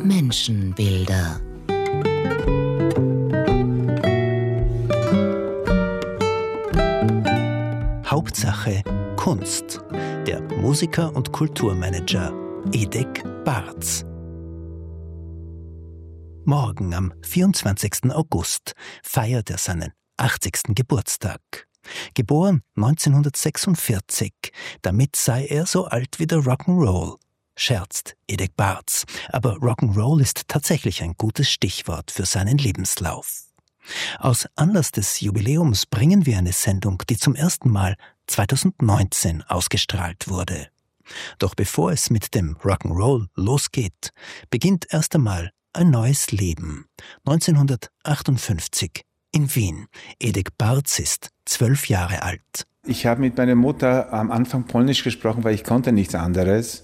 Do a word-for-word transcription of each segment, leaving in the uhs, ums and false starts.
Menschenbilder. Hauptsache Kunst. Der Musiker und Kulturmanager Edek Bartz. Morgen am vierundzwanzigsten August feiert er seinen achtzigsten Geburtstag. Geboren neunzehnhundertsechsundvierzig, damit sei er so alt wie der Rock'n'Roll, scherzt Edek Bartz. Aber Rock'n'Roll ist tatsächlich ein gutes Stichwort für seinen Lebenslauf. Aus Anlass des Jubiläums bringen wir eine Sendung, die zum ersten Mal zweitausendneunzehn ausgestrahlt wurde. Doch bevor es mit dem Rock'n'Roll losgeht, beginnt erst einmal ein neues Leben. neunzehnhundertachtundfünfzig in Wien. Edek Bartz ist zwölf Jahre alt. Ich habe mit meiner Mutter am Anfang Polnisch gesprochen, weil ich konnte nichts anderes.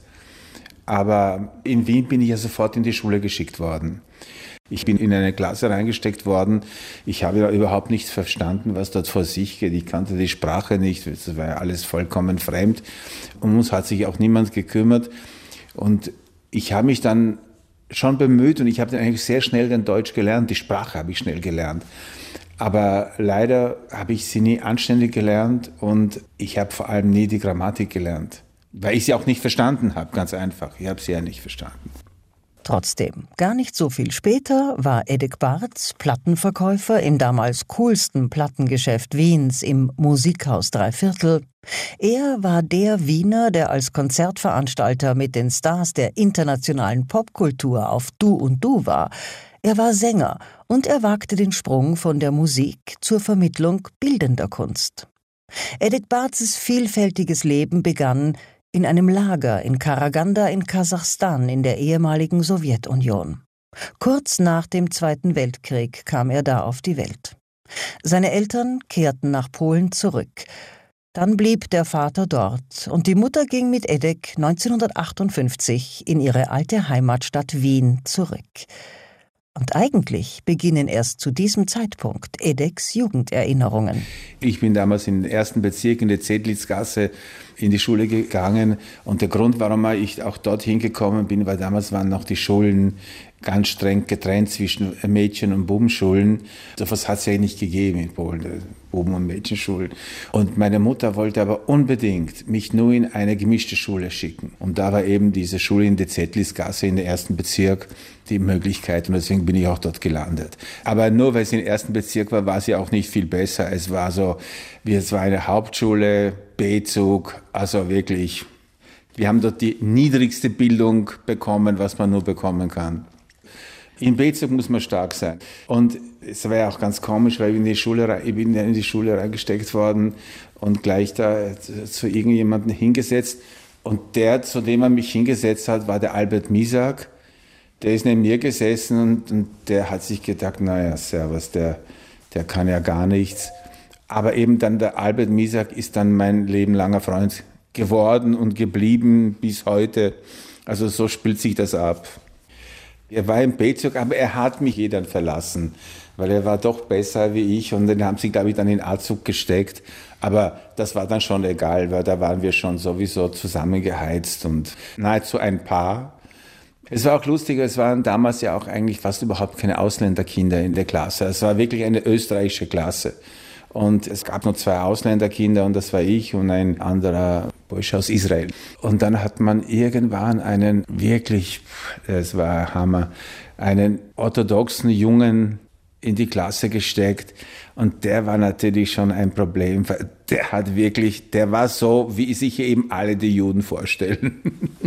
Aber in Wien bin ich ja sofort in die Schule geschickt worden. Ich bin in eine Klasse reingesteckt worden. Ich habe ja überhaupt nichts verstanden, was dort vor sich geht. Ich kannte die Sprache nicht. Das war ja alles vollkommen fremd. Um uns hat sich auch niemand gekümmert. Und ich habe mich dann schon bemüht und ich habe dann eigentlich sehr schnell dann Deutsch gelernt. Die Sprache habe ich schnell gelernt. Aber leider habe ich sie nie anständig gelernt und ich habe vor allem nie die Grammatik gelernt. Weil ich sie auch nicht verstanden habe, ganz einfach. Ich habe sie ja nicht verstanden. Trotzdem, gar nicht so viel später war Edek Bartz Plattenverkäufer im damals coolsten Plattengeschäft Wiens, im Musikhaus Dreiviertel. Er war der Wiener, der als Konzertveranstalter mit den Stars der internationalen Popkultur auf Du und Du war. Er war Sänger und er wagte den Sprung von der Musik zur Vermittlung bildender Kunst. Edek Bartzes vielfältiges Leben begann in einem Lager in Karaganda in Kasachstan in der ehemaligen Sowjetunion. Kurz nach dem Zweiten Weltkrieg kam er da auf die Welt. Seine Eltern kehrten nach Polen zurück. Dann blieb der Vater dort und die Mutter ging mit Edek neunzehnhundertachtundfünfzig in ihre alte Heimatstadt Wien zurück. Und eigentlich beginnen erst zu diesem Zeitpunkt Edeks Jugenderinnerungen. Ich bin damals in den ersten Bezirk in der Zedlitzgasse in die Schule gegangen. Und der Grund, warum ich auch dorthin gekommen bin, weil damals waren noch die Schulen ganz streng getrennt zwischen Mädchen- und Bubenschulen. So etwas hat es ja nicht gegeben in Polen, Buben- und Mädchenschulen. Und meine Mutter wollte aber unbedingt mich nur in eine gemischte Schule schicken. Und da war eben diese Schule in der Zedlitzgasse in der ersten Bezirk die Möglichkeit. Und deswegen bin ich auch dort gelandet. Aber nur weil es im ersten Bezirk war, war sie auch nicht viel besser. Es war so, wie es war eine Hauptschule, B-Zug, also wirklich. Wir haben dort die niedrigste Bildung bekommen, was man nur bekommen kann. Im B-Zug muss man stark sein. Und es war ja auch ganz komisch, weil ich, in die Schule, ich bin in die Schule reingesteckt worden und gleich da zu irgendjemandem hingesetzt. Und der, zu dem er mich hingesetzt hat, war der Albert Misak. Der ist neben mir gesessen und, und der hat sich gedacht, naja, servus, der, der kann ja gar nichts. Aber eben dann der Albert Misak ist dann mein lebenlanger Freund geworden und geblieben bis heute. Also so spielt sich das ab. Er war im B-Zug, aber er hat mich eh dann verlassen, weil er war doch besser wie ich und den haben sie, glaube ich, dann in A-Zug gesteckt. Aber das war dann schon egal, weil da waren wir schon sowieso zusammengeheizt und nahezu ein Paar. Es war auch lustig, es waren damals ja auch eigentlich fast überhaupt keine Ausländerkinder in der Klasse. Es war wirklich eine österreichische Klasse. Und es gab nur zwei Ausländerkinder und das war ich und ein anderer Bursche aus Israel. Und dann hat man irgendwann einen wirklich, es war Hammer, einen orthodoxen Jungen in die Klasse gesteckt. Und der war natürlich schon ein Problem. Der hat wirklich, der war so, wie sich eben alle die Juden vorstellen.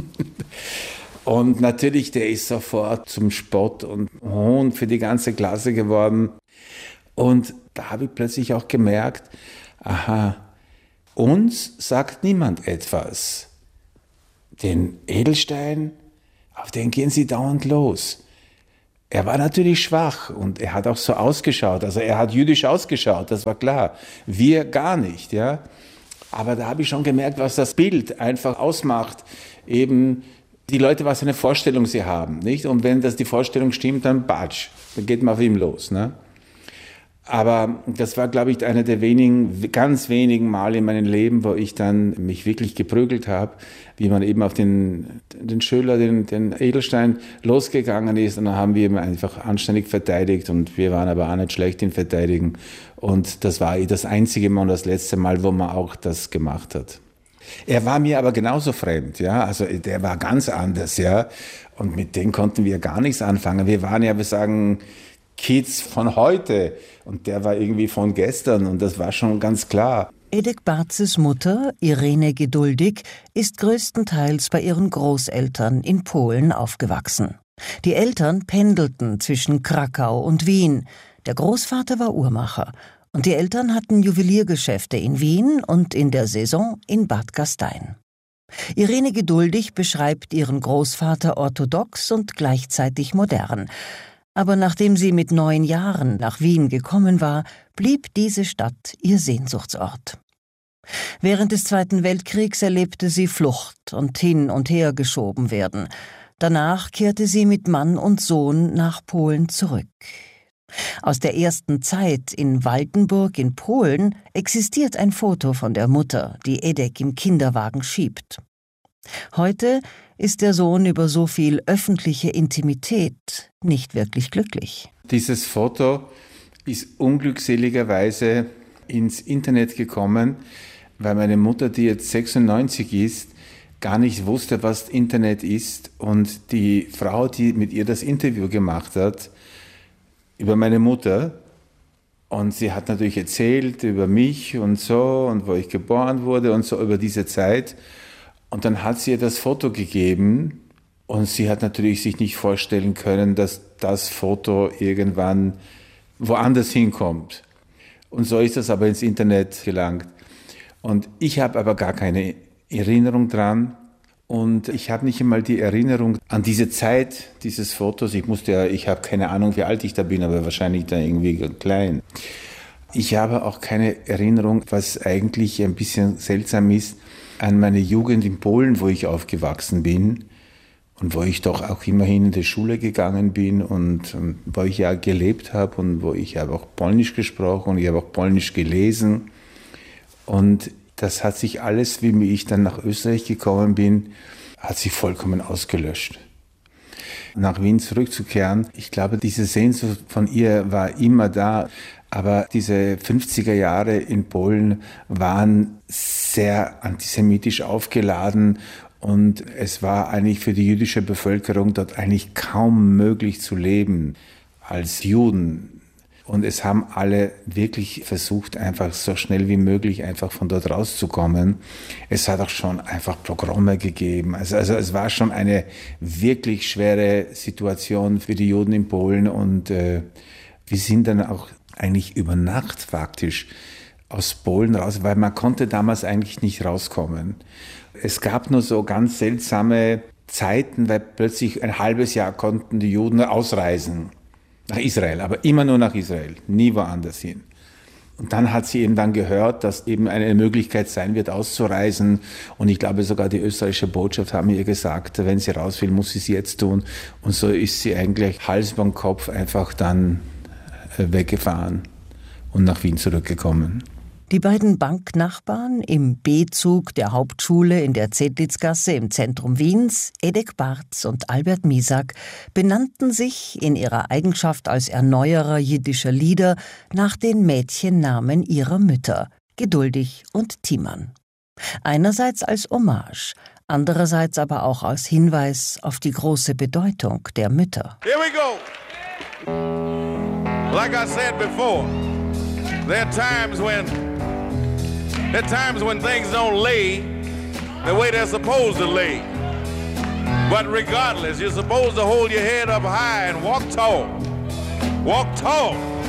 Und natürlich, der ist sofort zum Spott und Hohn für die ganze Klasse geworden. Und da habe ich plötzlich auch gemerkt, aha, uns sagt niemand etwas. Den Edelstein, auf den gehen sie dauernd los. Er war natürlich schwach und er hat auch so ausgeschaut, also er hat jüdisch ausgeschaut, das war klar. Wir gar nicht, ja. Aber da habe ich schon gemerkt, was das Bild einfach ausmacht, eben die Leute, was für eine Vorstellung sie haben, nicht? Und wenn das die Vorstellung stimmt, dann batsch, dann geht man auf ihm los, ne? Aber das war, glaube ich, einer der wenigen, ganz wenigen Male in meinem Leben, wo ich dann mich wirklich geprügelt habe, wie man eben auf den, den Schüler, den, den Edelstein losgegangen ist. Und dann haben wir ihn einfach anständig verteidigt und wir waren aber auch nicht schlecht in Verteidigen. Und das war das einzige Mal und das letzte Mal, wo man auch das gemacht hat. Er war mir aber genauso fremd, ja, also der war ganz anders, ja. Und mit dem konnten wir gar nichts anfangen. Wir waren ja, wir sagen, Kids von heute und der war irgendwie von gestern und das war schon ganz klar. Edek Bartzes Mutter, Irene Geduldig, ist größtenteils bei ihren Großeltern in Polen aufgewachsen. Die Eltern pendelten zwischen Krakau und Wien. Der Großvater war Uhrmacher und die Eltern hatten Juweliergeschäfte in Wien und in der Saison in Bad Gastein. Irene Geduldig beschreibt ihren Großvater orthodox und gleichzeitig modern. Aber nachdem sie mit neun Jahren nach Wien gekommen war, blieb diese Stadt ihr Sehnsuchtsort. Während des Zweiten Weltkriegs erlebte sie Flucht und hin und her geschoben werden. Danach kehrte sie mit Mann und Sohn nach Polen zurück. Aus der ersten Zeit in Waldenburg in Polen existiert ein Foto von der Mutter, die Edek im Kinderwagen schiebt. Heute ist der Sohn über so viel öffentliche Intimität nicht wirklich glücklich. Dieses Foto ist unglückseligerweise ins Internet gekommen, weil meine Mutter, die jetzt sechsundneunzig ist, gar nicht wusste, was Internet ist. Und die Frau, die mit ihr das Interview gemacht hat, über meine Mutter, und sie hat natürlich erzählt über mich und so und wo ich geboren wurde und so über diese Zeit. Und dann hat sie ihr das Foto gegeben und sie hat natürlich sich nicht vorstellen können, dass das Foto irgendwann woanders hinkommt. Und so ist das aber ins Internet gelangt. Und ich habe aber gar keine Erinnerung dran und ich habe nicht einmal die Erinnerung an diese Zeit dieses Fotos. Ich musste ja, ich habe keine Ahnung, wie alt ich da bin, aber wahrscheinlich da irgendwie klein. Ich habe auch keine Erinnerung, was eigentlich ein bisschen seltsam ist, an meine Jugend in Polen, wo ich aufgewachsen bin und wo ich doch auch immerhin in die Schule gegangen bin und, und wo ich ja gelebt habe und wo ich habe auch Polnisch gesprochen und ich habe auch Polnisch gelesen. Und das hat sich alles, wie ich dann nach Österreich gekommen bin, hat sich vollkommen ausgelöscht. Nach Wien zurückzukehren, ich glaube, diese Sehnsucht von ihr war immer da. Aber diese fünfziger Jahre in Polen waren sehr antisemitisch aufgeladen und es war eigentlich für die jüdische Bevölkerung dort eigentlich kaum möglich zu leben als Juden. Und es haben alle wirklich versucht, einfach so schnell wie möglich einfach von dort rauszukommen. Es hat auch schon einfach Pogrome gegeben. Also, also es war schon eine wirklich schwere Situation für die Juden in Polen und äh, wir sind dann auch eigentlich über Nacht faktisch aus Polen raus, weil man konnte damals eigentlich nicht rauskommen. Es gab nur so ganz seltsame Zeiten, weil plötzlich ein halbes Jahr konnten die Juden ausreisen nach Israel, aber immer nur nach Israel, nie woanders hin. Und dann hat sie eben dann gehört, dass eben eine Möglichkeit sein wird, auszureisen. Und ich glaube, sogar die österreichische Botschaft haben ihr gesagt, wenn sie raus will, muss sie es jetzt tun. Und so ist sie eigentlich Hals über den Kopf einfach dann weggefahren und nach Wien zurückgekommen. Die beiden Banknachbarn im B-Zug der Hauptschule in der Zedlitzgasse im Zentrum Wiens, Edek Bartz und Albert Misak, benannten sich in ihrer Eigenschaft als Erneuerer jiddischer Lieder nach den Mädchennamen ihrer Mütter, Geduldig und Timan. Einerseits als Hommage, andererseits aber auch als Hinweis auf die große Bedeutung der Mütter. Here we go. Like I said before, there are times when there are times when things don't lay the way they're supposed to lay. But regardless, you're supposed to hold your head up high and walk tall. Walk tall.